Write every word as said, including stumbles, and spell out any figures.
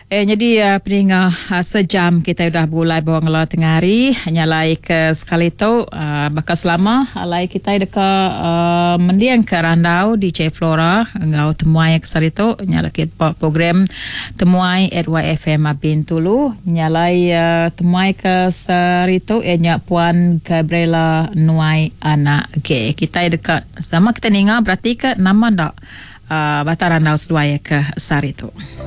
Eh, jadi uh, peninga uh, sejam kita dah mulai bawang la tengah hari hanya lai ke sekali tu uh, bakal selama lai kita dekat uh, mendiang ke Randau di C Flora ngau temuai ke sari tu nyala kita program temuai at Y F M Abin Tulu nyalai uh, temuai ke sari tu enya Puan Gabriela Nuai anak ke kita dekat sama kita ninga berarti ke nama dak uh, Bataran Randau sedua ke sari tu.